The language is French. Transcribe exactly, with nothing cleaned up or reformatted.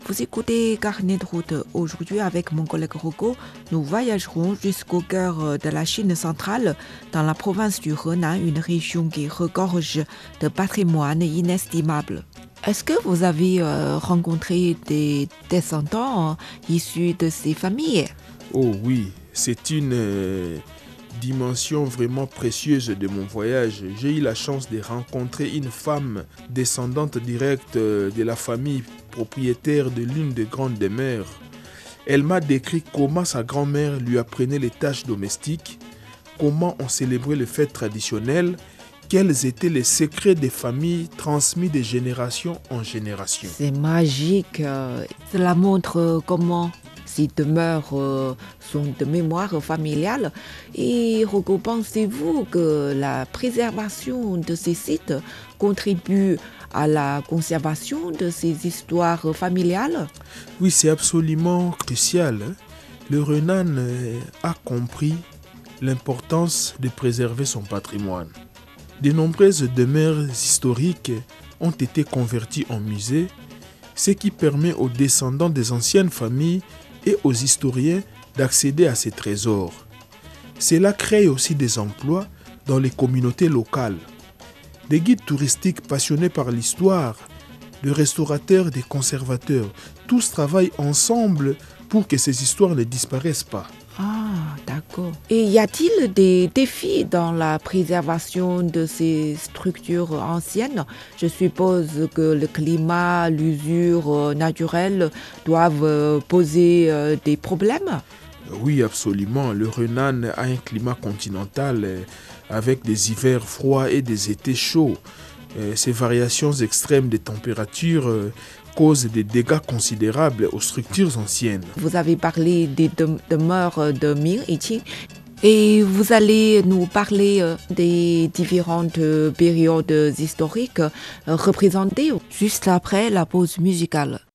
Vous écoutez Carnet de route. Aujourd'hui, avec mon collègue Rocco, nous voyagerons jusqu'au cœur de la Chine centrale, dans la province du Henan, une région qui regorge de patrimoine inestimable. Est-ce que vous avez euh, rencontré des descendants euh, issus de ces familles? Oh oui, c'est une euh, dimension vraiment précieuse de mon voyage. J'ai eu la chance de rencontrer une femme descendante directe euh, de la famille propriétaire de l'une des grandes demeures. Elle m'a décrit comment sa grand-mère lui apprenait les tâches domestiques, comment on célébrait les fêtes traditionnelles, quels étaient les secrets des familles transmis de génération en génération. C'est magique. euh, Cela montre euh, comment ces demeures euh, sont de mémoire familiale. Et Rocco, pensez-vous que la préservation de ces sites contribue à la conservation de ces histoires familiales? Oui, c'est absolument crucial, hein. Le Renan euh, a compris l'importance de préserver son patrimoine. De nombreuses demeures historiques ont été converties en musées, ce qui permet aux descendants des anciennes familles et aux historiens d'accéder à ces trésors. Cela crée aussi des emplois dans les communautés locales. Des guides touristiques passionnés par l'histoire, des restaurateurs, des conservateurs, tous travaillent ensemble pour que ces histoires ne disparaissent pas. Ah, d'accord. Et y a-t-il des défis dans la préservation de ces structures anciennes? Je suppose que le climat, l'usure euh, naturelle doivent euh, poser euh, des problèmes. Oui, absolument. Le Renan a un climat continental euh, avec des hivers froids et des étés chauds. Euh, Ces variations extrêmes de température euh, causent des dégâts considérables aux structures anciennes. Vous avez parlé des dem- demeures de Ming et Qing. Et vous allez nous parler euh, des différentes euh, périodes historiques euh, représentées juste après la pause musicale.